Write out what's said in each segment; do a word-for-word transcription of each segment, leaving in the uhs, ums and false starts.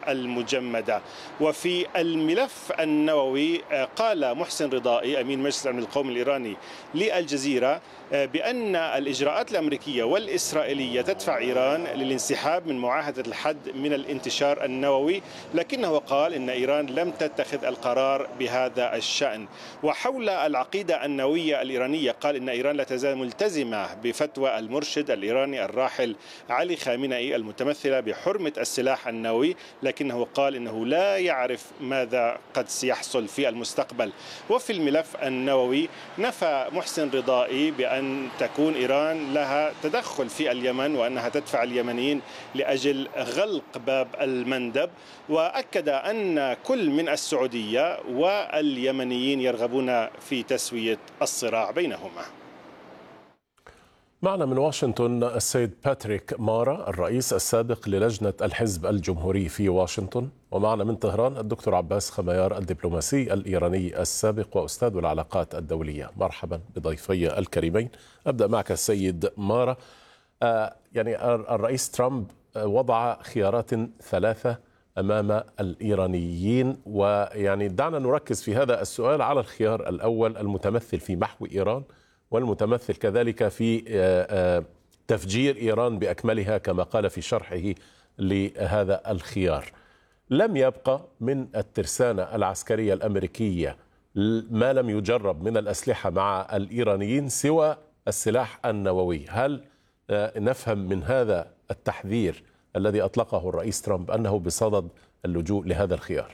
المجمدة. وفي الملف النووي قال محسن رضائي أمين مجلس الأمن القومي الإيراني للجزيرة بأن الإجراءات الأمريكية والإسرائيلية تدفع إيران للانسحاب من معاهدة الحد من الانتشار النووي، لكنه قال إن إيران لم تتخذ القرار بهذا الشأن. وحول العقيدة النووية الإيرانية قال إن إيران لا تزال ملتزمة بفتوى المرشد الإيراني الراحل علي خامنئي المتمثلة بحرمة السلاح النووي، لكنه قال إنه لا يعرف ماذا قد سيحصل في المستقبل. وفي الملف النووي نفى محسن رضائي بأن أن تكون إيران لها تدخل في اليمن وأنها تدفع اليمنيين لأجل غلق باب المندب، وأكد أن كل من السعودية واليمنيين يرغبون في تسوية الصراع بينهما. معنا من واشنطن السيد باتريك مارا الرئيس السابق للجنة الحزب الجمهوري في واشنطن، ومعنا من طهران الدكتور عباس خميار الدبلوماسي الإيراني السابق وأستاذ العلاقات الدولية. مرحبا بضيفي الكريمين. أبدأ معك السيد مارا. آه يعني الرئيس ترامب وضع خيارات ثلاثة أمام الإيرانيين، ويعني دعنا نركز في هذا السؤال على الخيار الأول المتمثل في محو إيران، والمتمثل كذلك في تفجير إيران بأكملها كما قال في شرحه لهذا الخيار. لم يبقى من الترسانة العسكرية الأمريكية ما لم يجرب من الأسلحة مع الإيرانيين سوى السلاح النووي. هل نفهم من هذا التحذير الذي أطلقه الرئيس ترامب أنه بصدد اللجوء لهذا الخيار؟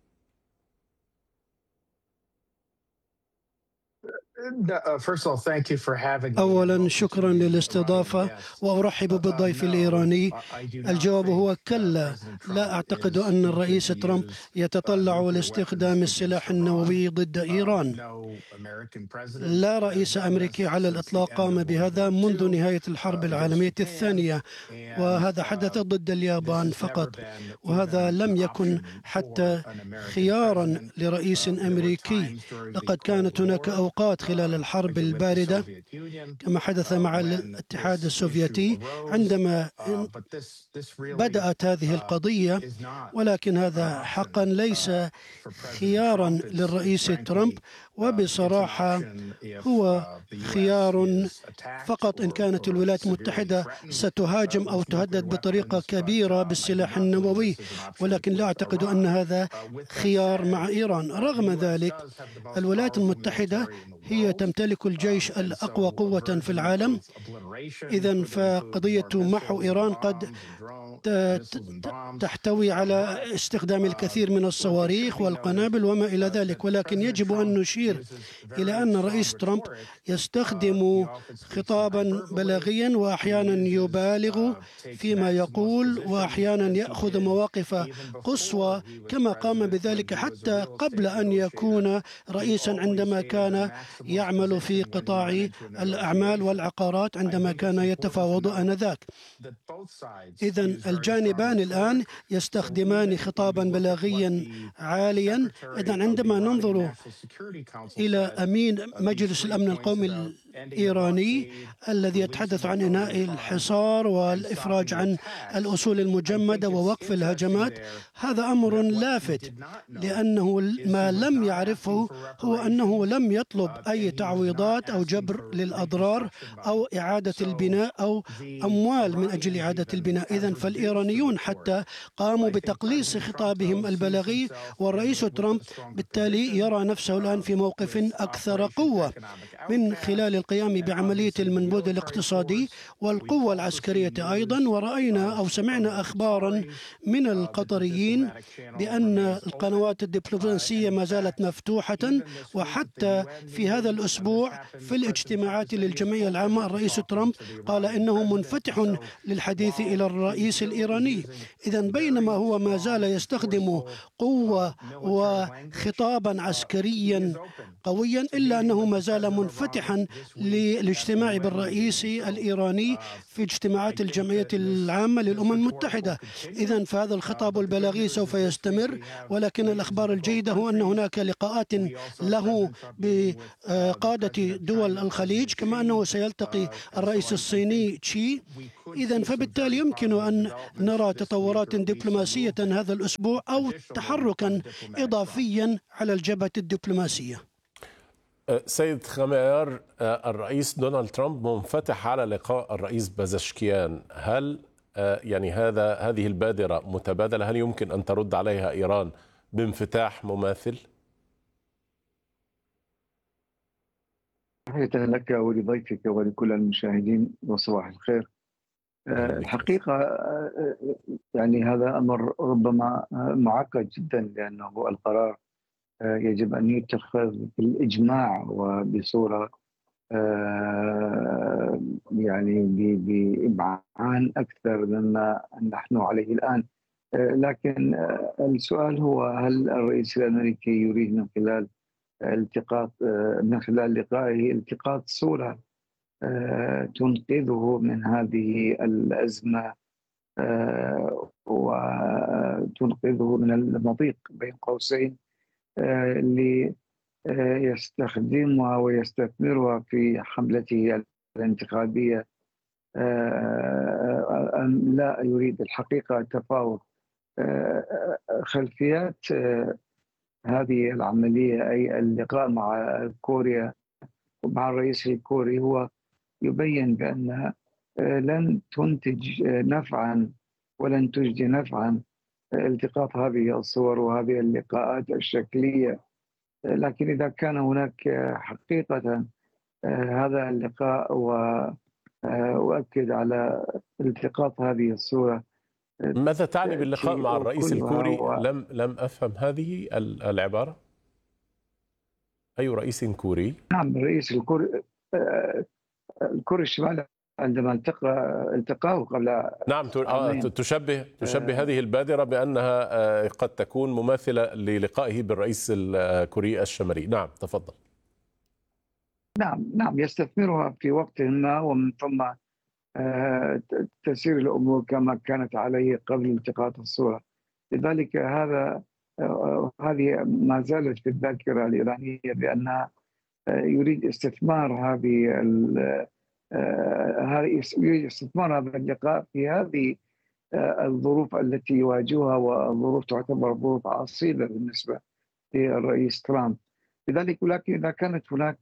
أولا شكرا للاستضافة وأرحب بالضيف الإيراني. الجواب هو كلا، لا أعتقد أن الرئيس ترامب يتطلع لاستخدام السلاح النووي ضد إيران. لا رئيس أمريكي على الإطلاق قام بهذا منذ نهاية الحرب العالمية الثانية، وهذا حدث ضد اليابان فقط، وهذا لم يكن حتى خيارا لرئيس أمريكي. لقد كانت هناك أوقات خلال الحرب الباردة كما حدث مع الاتحاد السوفيتي عندما بدأت هذه القضية، ولكن هذا حقا ليس خيارا للرئيس ترامب، وبصراحة هو خيار فقط إن كانت الولايات المتحدة ستهاجم أو تهدد بطريقة كبيرة بالسلاح النووي، ولكن لا أعتقد أن هذا خيار مع إيران. رغم ذلك الولايات المتحدة هي تمتلك الجيش الأقوى قوة في العالم، إذن فقضية محو إيران قد تحتوي على استخدام الكثير من الصواريخ والقنابل وما إلى ذلك، ولكن يجب أن نشير إلى أن الرئيس ترامب يستخدم خطابا بلاغيا وأحيانا يبالغ فيما يقول، وأحيانا يأخذ مواقف قصوى كما قام بذلك حتى قبل أن يكون رئيسا، عندما كان يعمل في قطاع الأعمال والعقارات عندما كان يتفاوض آنذاك. إذن الجانبان الآن يستخدمان خطابا بلاغيا عاليا. إذن عندما ننظر إلى أمين مجلس الأمن القومي الإيراني الذي يتحدث عن إنهاء الحصار والإفراج عن الأصول المجمدة ووقف الهجمات، هذا أمر لافت، لأنه ما لم يعرفه هو أنه لم يطلب أي تعويضات أو جبر للأضرار أو إعادة البناء أو أموال من أجل إعادة البناء. إذن فالإيرانيون حتى قاموا بتقليص خطابهم البلاغي، والرئيس ترامب بالتالي يرى نفسه الآن في موقف أكثر قوة من خلال القيام بعملية المنبوذ الاقتصادي والقوة العسكرية أيضا. ورأينا أو سمعنا أخبارا من القطريين بأن القنوات الدبلوماسية ما زالت مفتوحة، وحتى في هذا الأسبوع في الاجتماعات للجمعية العامة الرئيس ترامب قال إنه منفتح للحديث إلى الرئيس الإيراني. إذن بينما هو ما زال يستخدم قوة وخطابا عسكريا قويا، إلا أنه ما زال منفتحا للاجتماع بالرئيس الإيراني في اجتماعات الجمعية العامة للأمم المتحدة. إذن فهذا الخطاب البلاغي سوف يستمر، ولكن الأخبار الجيدة هو أن هناك لقاءات له بقادة دول الخليج، كما أنه سيلتقي الرئيس الصيني تشي. إذن فبالتالي يمكن أن نرى تطورات دبلوماسية هذا الأسبوع أو تحركا إضافيا على الجبهة الدبلوماسية. سيد خميار، الرئيس دونالد ترامب منفتح على لقاء الرئيس بازشكيان. هل يعني هذا هذه البادرة متبادلة؟ هل يمكن أن ترد عليها إيران بانفتاح مماثل؟ تحية لك ولضيفك ولكل المشاهدين وصباح الخير. الحقيقة يعني هذا أمر ربما معقد جدا، لأنه القرار يجب أن يتخذ بالإجماع وبصورة يعني بإمعان أكثر مما نحن عليه الآن. لكن السؤال هو، هل الرئيس الأمريكي يريد من خلال التقاط من خلال لقائه التقاط صورة تنقذه من هذه الأزمة وتنقذه من المضيق بين قوسين، اللي يستخدمها ويستثمرها في حملته الانتخابية، أم لا يريد الحقيقة التفاوض؟ خلفيات هذه العملية أي اللقاء مع كوريا ومع الرئيس الكوري هو يبين بأن لن تنتج نفعا ولن تجدي نفعا التقاط هذه الصور وهذه اللقاءات الشكلية. لكن إذا كان هناك حقيقة هذا اللقاء وأؤكد على التقاط هذه الصورة. ماذا تعني باللقاء مع الرئيس الكوري؟ و... لم لم أفهم هذه العبارة. أي رئيس كوري؟ نعم، الرئيس الكوري الكوري الشمالي عندما التقى التقاه قبل نعم. تشبه تشبه هذه البادرة بأنها قد تكون مماثلة للقائه بالرئيس الكوري الشمالي. نعم، تفضل. نعم نعم يستثمرها في وقت ما، ومن ثم تسير الأمور كما كانت عليه قبل التقاط الصورة. لذلك هذا هذه ما زالت في الذاكرة الإيرانية بأنها يريد استثمار هذه يريد استثمار هذا اللقاء في هذه الظروف التي يواجهها، والظروف تعتبر ظروف عصيبة بالنسبة للرئيس ترامب. لذلك ولكن إذا كانت هناك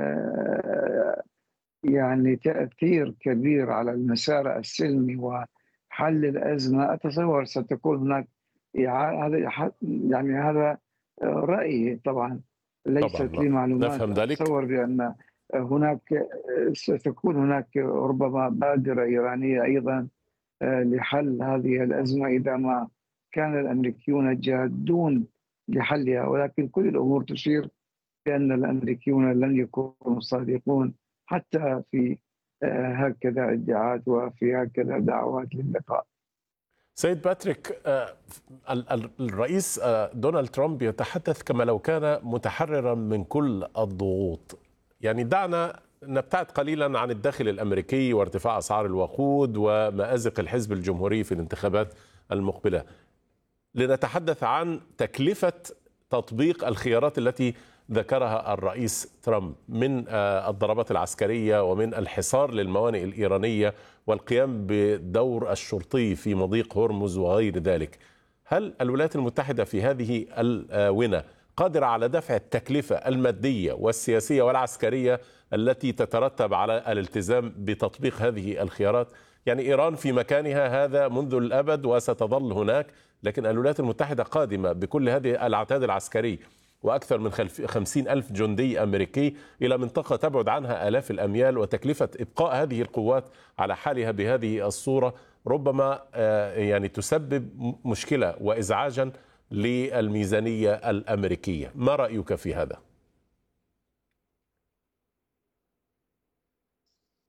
يعني تأثير كبير على المسار السلمي وحل الأزمة، أتصور ستكون هناك هذا يعني هذا رأيي طبعا، ليست لي معلومات. أتصور بأن هناك ستكون هناك ربما بادرة إيرانية أيضا لحل هذه الأزمة إذا ما كان الأمريكيون جادون لحلها. ولكن كل الأمور تشير بأن الأمريكيون لن يكونوا صادقون حتى في هكذا ادعاءات وفي هكذا دعوات للقاء. سيد باتريك، الرئيس دونالد ترامب يتحدث كما لو كان متحررا من كل الضغوط. يعني دعنا نبتعد قليلا عن الداخل الأمريكي وارتفاع أسعار الوقود ومآزق الحزب الجمهوري في الانتخابات المقبلة، لنتحدث عن تكلفة تطبيق الخيارات التي ذكرها الرئيس ترامب من الضربات العسكرية ومن الحصار للموانئ الإيرانية والقيام بدور الشرطي في مضيق هرمز وغير ذلك. هل الولايات المتحدة في هذه الآونة قادرة على دفع التكلفة المادية والسياسية والعسكرية التي تترتب على الالتزام بتطبيق هذه الخيارات؟ يعني إيران في مكانها هذا منذ الأبد وستظل هناك، لكن الولايات المتحدة قادمة بكل هذه العتاد العسكري وأكثر من خمسين ألف جندي أمريكي إلى منطقة تبعد عنها آلاف الأميال، وتكلفة إبقاء هذه القوات على حالها بهذه الصورة ربما يعني تسبب مشكلة وإزعاجا للميزانية الأمريكية. ما رأيك في هذا؟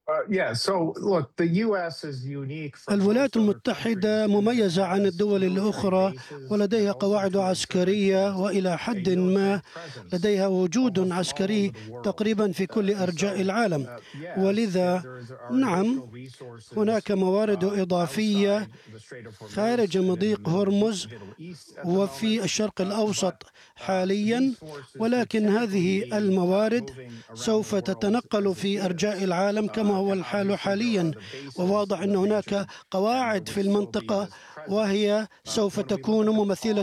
الولايات المتحدة مميزة عن الدول الأخرى ولديها قواعد عسكرية وإلى حد ما لديها وجود عسكري تقريبا في كل أرجاء العالم، ولذا نعم هناك موارد إضافية خارج مضيق هرمز وفي الشرق الأوسط حاليا، ولكن هذه الموارد سوف تتنقل في أرجاء العالم كما هو الحال حاليا، وواضح أن هناك قواعد في المنطقة وهي سوف تكون ممثلة